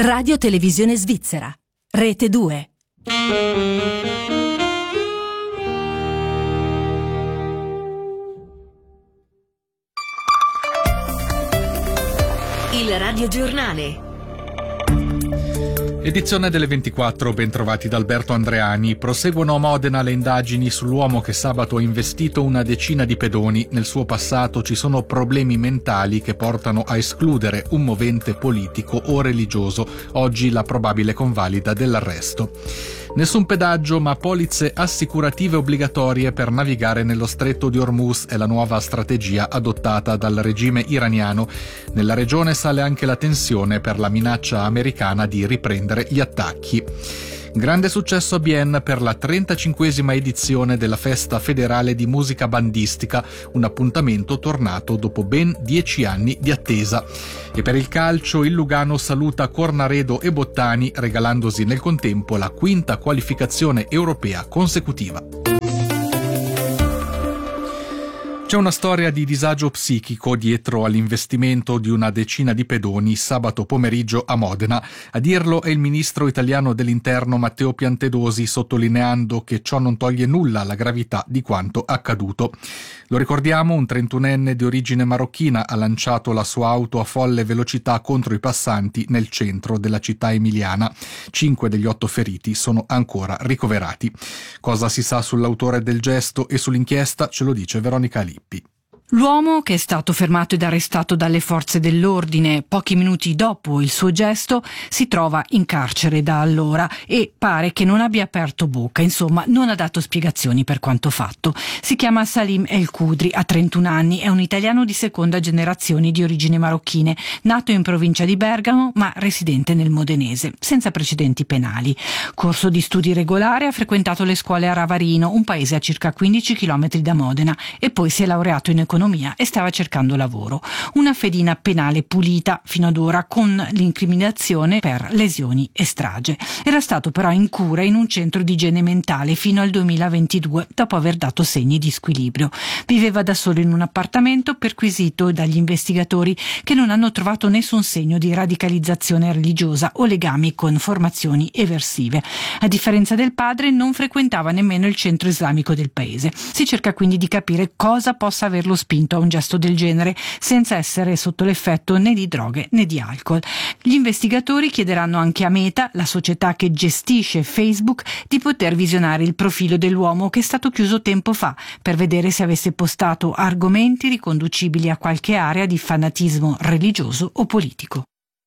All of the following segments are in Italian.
Radio Televisione Svizzera, Rete 2. Il radiogiornale. Edizione delle 24, bentrovati da Alberto Andreani. Proseguono a Modena le indagini sull'uomo che sabato ha investito una decina di pedoni. Nel suo passato ci sono problemi mentali che portano a escludere un movente politico o religioso. Oggi la probabile convalida dell'arresto. Nessun pedaggio ma polizze assicurative obbligatorie per navigare nello stretto di Hormuz è la nuova strategia adottata dal regime iraniano. Nella regione sale anche la tensione per la minaccia americana di riprendere gli attacchi. Grande successo a Bienne per la 35esima edizione della Festa Federale di Musica Bandistica, un appuntamento tornato dopo ben 10 anni di attesa. E per il calcio il Lugano saluta Cornaredo e Bottani, regalandosi nel contempo la quinta qualificazione europea consecutiva. C'è una storia di disagio psichico dietro all'investimento di una decina di pedoni sabato pomeriggio a Modena. A dirlo è il ministro italiano dell'Interno Matteo Piantedosi, sottolineando che ciò non toglie nulla alla gravità di quanto accaduto. Lo ricordiamo, un 31enne di origine marocchina ha lanciato la sua auto a folle velocità contro i passanti nel centro della città emiliana. 5 degli 8 feriti sono ancora ricoverati. Cosa si sa sull'autore del gesto e sull'inchiesta ce lo dice Veronica Lippi. L'uomo, che è stato fermato ed arrestato dalle forze dell'ordine pochi minuti dopo il suo gesto, si trova in carcere da allora e pare che non abbia aperto bocca, insomma non ha dato spiegazioni per quanto fatto. Si chiama Salim El Kudri, ha 31 anni, è un italiano di seconda generazione di origini marocchine, nato in provincia di Bergamo ma residente nel modenese, senza precedenti penali. Corso di studi regolare, ha frequentato le scuole a Ravarino, un paese a circa 15 km da Modena, e poi si è laureato in economia e stava cercando lavoro. Una fedina penale pulita fino ad ora, con l'incriminazione per lesioni e strage. Era stato però in cura in un centro di igiene mentale fino al 2022, dopo aver dato segni di squilibrio. Viveva da solo in un appartamento, perquisito dagli investigatori che non hanno trovato nessun segno di radicalizzazione religiosa o legami con formazioni eversive. A differenza del padre, non frequentava nemmeno il centro islamico del paese. Si cerca quindi di capire cosa possa averlo spinto a un gesto del genere, senza essere sotto l'effetto né di droghe né di alcol. Gli investigatori chiederanno anche a Meta, la società che gestisce Facebook, di poter visionare il profilo dell'uomo, che è stato chiuso tempo fa, per vedere se avesse postato argomenti riconducibili a qualche area di fanatismo religioso o politico.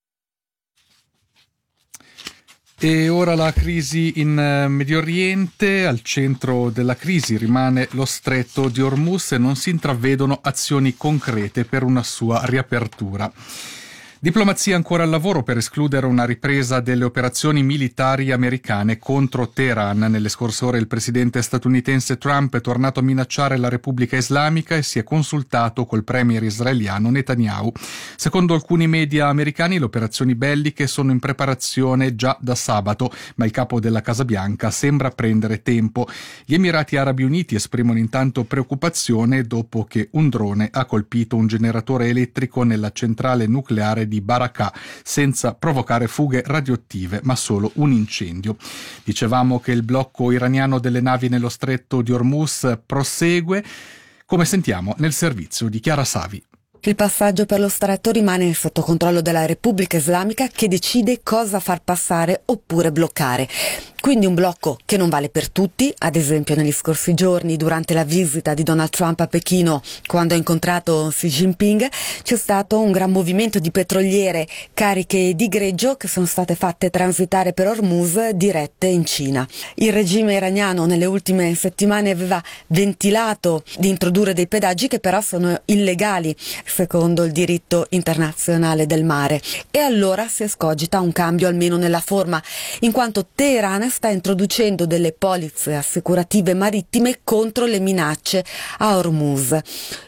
E ora la crisi in Medio Oriente. Al centro della crisi rimane lo stretto di Hormuz e non si intravedono azioni concrete per una sua riapertura. Diplomazia ancora al lavoro per escludere una ripresa delle operazioni militari americane contro Teheran. Nelle scorse ore il presidente statunitense Trump è tornato a minacciare la Repubblica Islamica e si è consultato col premier israeliano Netanyahu. Secondo alcuni media americani le operazioni belliche sono in preparazione già da sabato, ma il capo della Casa Bianca sembra prendere tempo. Gli Emirati Arabi Uniti esprimono intanto preoccupazione dopo che un drone ha colpito un generatore elettrico nella centrale nucleare di Barakah, senza provocare fughe radioattive, ma solo un incendio. Dicevamo che il blocco iraniano delle navi nello stretto di Hormuz prosegue, come sentiamo nel servizio di Chiara Savi. Il passaggio per lo stretto rimane sotto controllo della Repubblica Islamica, che decide cosa far passare oppure bloccare. Quindi un blocco che non vale per tutti. Ad esempio negli scorsi giorni, durante la visita di Donald Trump a Pechino, quando ha incontrato Xi Jinping, c'è stato un gran movimento di petroliere cariche di greggio che sono state fatte transitare per Hormuz dirette in Cina. Il regime iraniano nelle ultime settimane aveva ventilato di introdurre dei pedaggi che però sono illegali secondo il diritto internazionale del mare, e allora si escogita un cambio almeno nella forma, in quanto Teheran sta introducendo delle polizze assicurative marittime contro le minacce a Hormuz.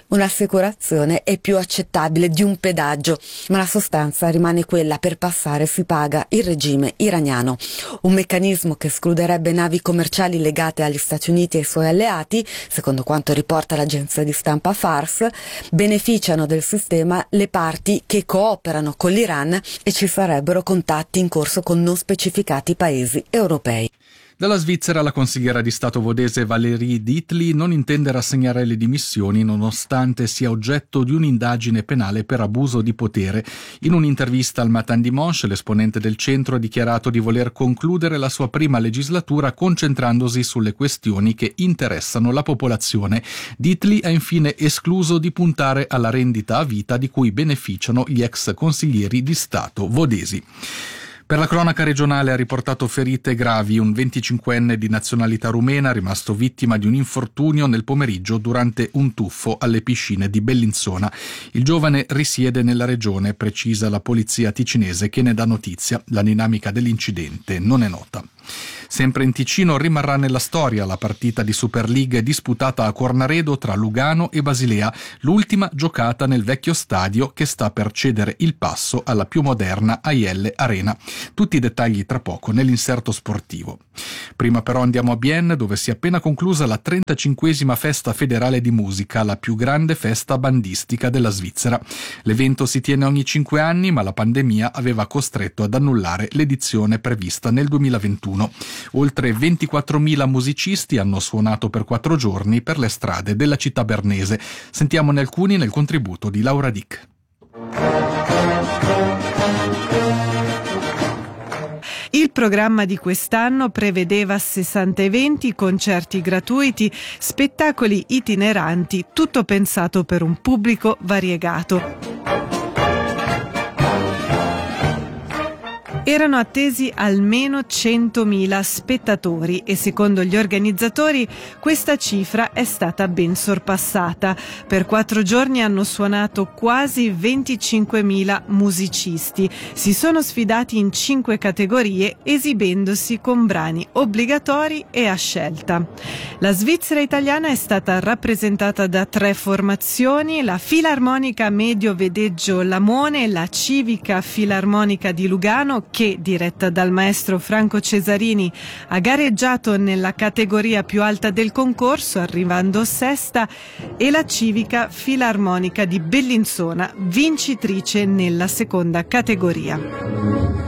Un'assicurazione è più accettabile di un pedaggio, ma la sostanza rimane quella: per passare si paga il regime iraniano. Un meccanismo che escluderebbe navi commerciali legate agli Stati Uniti e ai suoi alleati. Secondo quanto riporta l'agenzia di stampa Fars, beneficiano del sistema le parti che cooperano con l'Iran e ci sarebbero contatti in corso con non specificati paesi europei. Dalla Svizzera la consigliera di Stato vodese Valérie Dietli non intende rassegnare le dimissioni nonostante sia oggetto di un'indagine penale per abuso di potere. In un'intervista al Matin Dimanche, l'esponente del centro ha dichiarato di voler concludere la sua prima legislatura concentrandosi sulle questioni che interessano la popolazione. Dietli ha infine escluso di puntare alla rendita a vita di cui beneficiano gli ex consiglieri di Stato vodesi. Per la cronaca regionale ha riportato ferite gravi un 25enne di nazionalità rumena rimasto vittima di un infortunio nel pomeriggio durante un tuffo alle piscine di Bellinzona. Il giovane risiede nella regione, precisa la polizia ticinese che ne dà notizia. La dinamica dell'incidente non è nota. Sempre in Ticino rimarrà nella storia la partita di Super League disputata a Cornaredo tra Lugano e Basilea, l'ultima giocata nel vecchio stadio che sta per cedere il passo alla più moderna AIL Arena. Tutti i dettagli tra poco nell'inserto sportivo. Prima però andiamo a Bienne, dove si è appena conclusa la 35esima festa federale di musica, la più grande festa bandistica della Svizzera. L'evento si tiene ogni 5 anni, ma la pandemia aveva costretto ad annullare l'edizione prevista nel 2021. Oltre 24.000 musicisti hanno suonato per 4 giorni per le strade della città bernese. Sentiamone alcuni nel contributo di Laura Dick. Il programma di quest'anno prevedeva 60 eventi, concerti gratuiti, spettacoli itineranti, tutto pensato per un pubblico variegato. Erano attesi almeno 100.000 spettatori e secondo gli organizzatori questa cifra è stata ben sorpassata. Per 4 giorni hanno suonato quasi 25.000 musicisti. Si sono sfidati in 5 categorie, esibendosi con brani obbligatori e a scelta. La Svizzera italiana è stata rappresentata da 3 formazioni: la Filarmonica Medio Vedeggio Lamone e la Civica Filarmonica di Lugano, che, diretta dal maestro Franco Cesarini, ha gareggiato nella categoria più alta del concorso, arrivando sesta, e la Civica Filarmonica di Bellinzona, vincitrice nella seconda categoria.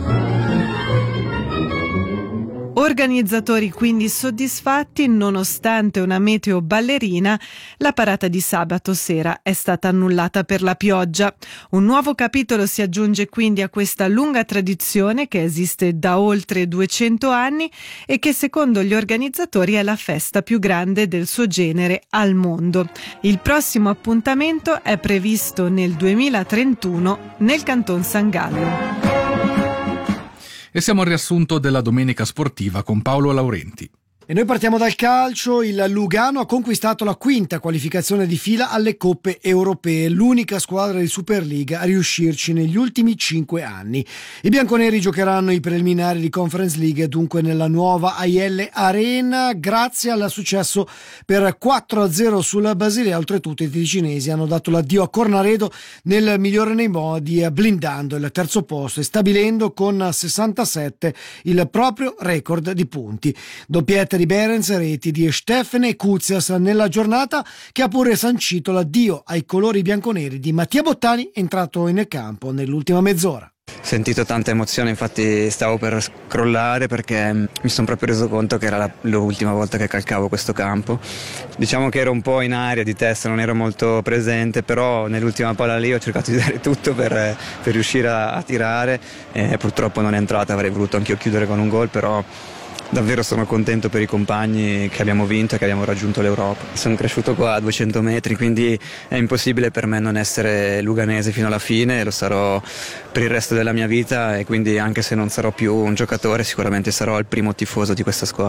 Organizzatori quindi soddisfatti, nonostante una meteo ballerina. La parata di sabato sera è stata annullata per la pioggia. Un nuovo capitolo si aggiunge quindi a questa lunga tradizione che esiste da oltre 200 anni e che secondo gli organizzatori è la festa più grande del suo genere al mondo. Il prossimo appuntamento è previsto nel 2031 nel Canton San Gallo. E siamo al riassunto della domenica sportiva con Paolo Laurenti. E noi partiamo dal calcio. Il Lugano ha conquistato la 5ª qualificazione di fila alle coppe europee, l'unica squadra di Superliga a riuscirci negli ultimi 5 anni. I bianconeri giocheranno i preliminari di Conference League dunque nella nuova AIL Arena grazie al successo per 4-0 sul Basilea. Oltretutto i ticinesi hanno dato l'addio a Cornaredo nel migliore dei modi, blindando il terzo posto e stabilendo con 67 il proprio record di punti. Doppietta di Behrens, reti di Stefan e Kuzias nella giornata che ha pure sancito l'addio ai colori bianconeri di Mattia Bottani, entrato in campo nell'ultima mezz'ora. Sentito tanta emozione, infatti stavo per scrollare perché mi sono proprio reso conto che era l'ultima volta che calcavo questo campo. Diciamo che ero un po' in aria di testa, non ero molto presente, però nell'ultima palla lì ho cercato di dare tutto per riuscire a tirare e purtroppo non è entrata. Avrei voluto anch'io chiudere con un gol, però davvero sono contento per i compagni che abbiamo vinto e che abbiamo raggiunto l'Europa. Sono cresciuto qua a 200 metri, quindi è impossibile per me non essere luganese fino alla fine, lo sarò per il resto della mia vita e quindi anche se non sarò più un giocatore sicuramente sarò il primo tifoso di questa squadra.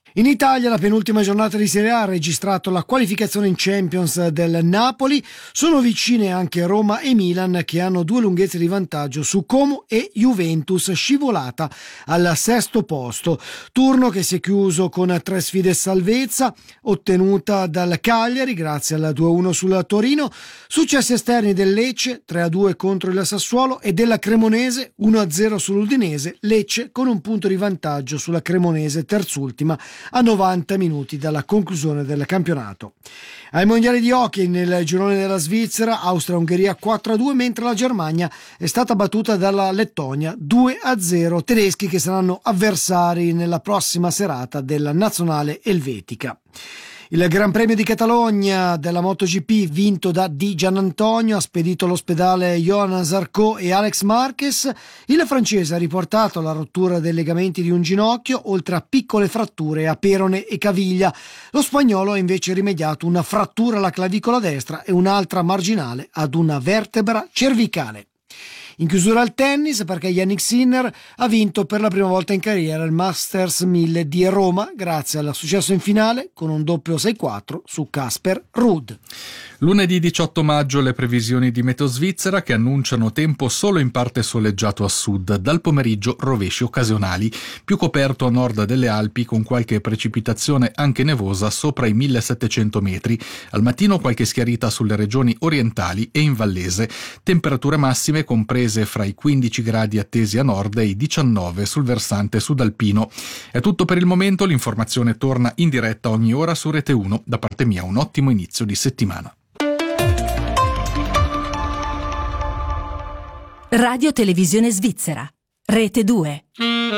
In Italia la penultima giornata di Serie A ha registrato la qualificazione in Champions del Napoli. Sono vicine anche Roma e Milan, che hanno 2 lunghezze di vantaggio su Como e Juventus, scivolata al 6° posto. Turno che si è chiuso con 3 sfide salvezza, ottenuta dal Cagliari grazie al 2-1 sul Torino, successi esterni del Lecce 3-2 contro il Sassuolo e della Cremonese 1-0 sull'Udinese. Lecce con un punto di vantaggio sulla Cremonese, terzultima, a 90 minuti dalla conclusione del campionato. Ai mondiali di hockey nel girone della Svizzera, Austria-Ungheria 4-2, mentre la Germania è stata battuta dalla Lettonia 2-0, tedeschi che saranno avversari nella prossima serata della nazionale elvetica. Il Gran Premio di Catalogna della MotoGP, vinto da Di Giannantonio, ha spedito all'ospedale Johan Zarco e Alex Marquez. Il francese ha riportato la rottura dei legamenti di un ginocchio, oltre a piccole fratture a perone e caviglia. Lo spagnolo ha invece rimediato una frattura alla clavicola destra e un'altra marginale ad una vertebra cervicale. In chiusura al tennis, perché Jannik Sinner ha vinto per la prima volta in carriera il Masters 1000 di Roma grazie al successo in finale con un doppio 6-4 su Casper Ruud. Lunedì 18 maggio le previsioni di Meteo Svizzera, che annunciano tempo solo in parte soleggiato a sud, dal pomeriggio rovesci occasionali, più coperto a nord delle Alpi con qualche precipitazione anche nevosa sopra i 1700 metri, al mattino qualche schiarita sulle regioni orientali e in Vallese, temperature massime comprese fra i 15 gradi attesi a nord e i 19 sul versante sudalpino. È tutto per il momento, l'informazione torna in diretta ogni ora su Rete 1. Da parte mia un ottimo inizio di settimana. Radio Televisione Svizzera, Rete 2.